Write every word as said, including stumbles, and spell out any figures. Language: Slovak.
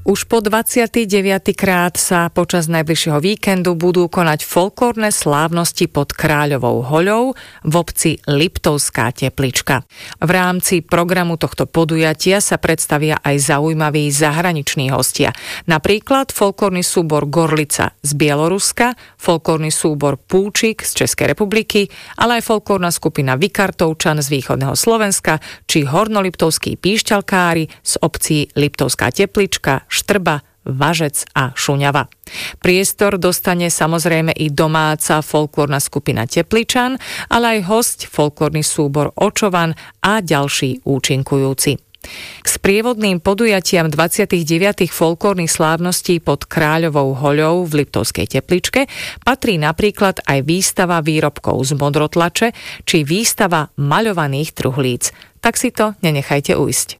Už po dvadsiaty deviaty krát sa počas najbližšieho víkendu budú konať folklórne slávnosti pod Kráľovou hoľou v obci Liptovská Teplička. V rámci programu tohto podujatia sa predstavia aj zaujímaví zahraniční hostia. Napríklad folklórny súbor Gorlica z Bieloruska, folklórny súbor Púčik z Českej republiky, ale aj folklórna skupina Vikartovčan z východného Slovenska či hornoliptovskí píšťalkári z obcí Liptovská Teplička, Štrba, Važec a Šuňava. Priestor dostane samozrejme i domáca folklórna skupina Tepličan, ale aj hosť folklórny súbor Očovan a ďalší účinkujúci. K sprievodným podujatiam dvadsiatych deviatych folklórnych slávností pod Kráľovou hoľou v Liptovskej Tepličke patrí napríklad aj výstava výrobkov z modrotlače či výstava maľovaných truhlíc. Tak si to nenechajte ujsť.